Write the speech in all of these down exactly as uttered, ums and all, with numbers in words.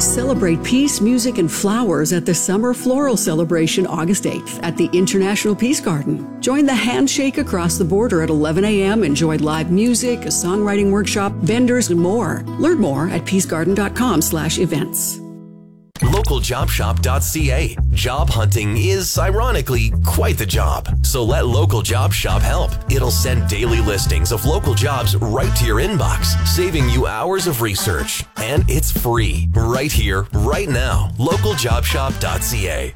Celebrate peace, music, and flowers at the Summer Floral Celebration August eighth at the International Peace Garden. Join the Handshake Across the Border at eleven a.m. Enjoy live music, a songwriting workshop, vendors, and more. Learn more at peacegarden.com slash events. local job shop dot c a. Job hunting is, ironically, quite the job. So let Local Job Shop help. It'll send daily listings of local jobs right to your inbox, saving you hours of research. And it's free, right here, right now. local job shop dot c a.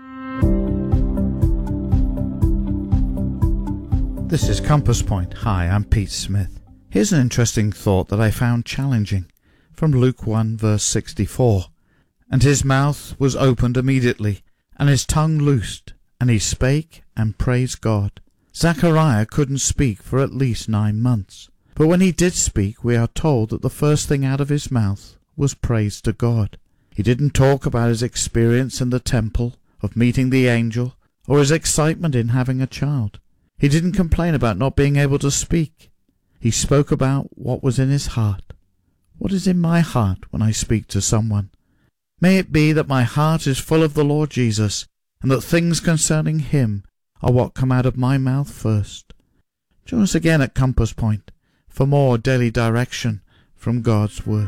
This is Compass Point. Hi, I'm Pete Smith. Here's an interesting thought that I found challenging from Luke one verse sixty-four. And his mouth was opened immediately, and his tongue loosed, and he spake and praised God. Zechariah couldn't speak for at least nine months. But when he did speak, we are told that the first thing out of his mouth was praise to God. He didn't talk about his experience in the temple, of meeting the angel, or his excitement in having a child. He didn't complain about not being able to speak. He spoke about what was in his heart. What is in my heart when I speak to someone? May it be that my heart is full of the Lord Jesus, and that things concerning him are what come out of my mouth first. Join us again at Compass Point for more daily direction from God's Word.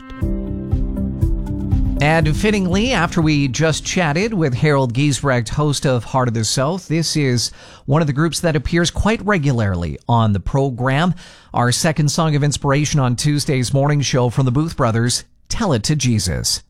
And fittingly, after we just chatted with Harold Giesbrecht, host of Heart of the South, this is one of the groups that appears quite regularly on the program. Our second song of inspiration on Tuesday's morning show from the Booth Brothers, Tell It to Jesus.